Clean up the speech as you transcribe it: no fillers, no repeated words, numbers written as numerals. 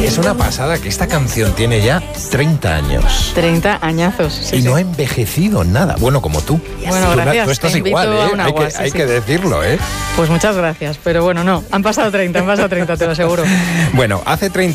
Es una pasada que esta canción tiene ya 30 años. 30 añazos. Sí, Y sí. no ha envejecido nada. Bueno, como tú. Bueno, gracias. Tú estás Te invito igual, a ¿eh? un agua, Hay sí, que sí. decirlo, ¿eh? Pues muchas gracias, pero bueno, no. Han pasado 30, te lo aseguro. Bueno, hace 30